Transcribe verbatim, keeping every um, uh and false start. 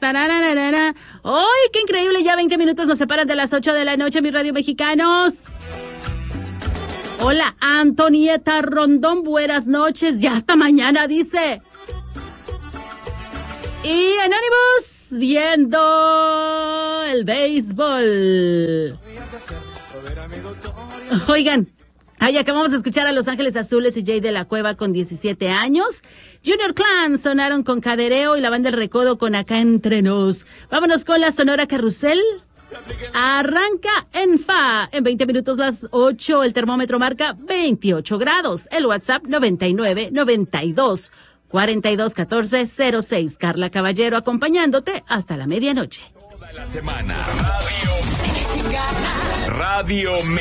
tarararara. ¡Ay, qué increíble! Ya veinte minutos nos separan de las ocho de la noche, mis radio mexicanos. Hola, Antonieta Rondón, buenas noches. Ya hasta mañana, dice. Y Anonymous, viendo el béisbol. Oigan, ahí acabamos de escuchar a Los Ángeles Azules y Jay de la Cueva con diecisiete años. Junior Clan sonaron con Cadereo y la banda El Recodo con Acá Entre Nos. Vámonos con la Sonora Carrusel. Arranca en Fa. En veinte minutos las ocho, el termómetro marca veintiocho grados. El WhatsApp noventa y nueve, noventa y dos, cuarenta y dos, catorce, cero seis. Carla Caballero acompañándote hasta la medianoche. Toda la semana. Radio Mexicana. Radio Mexicana.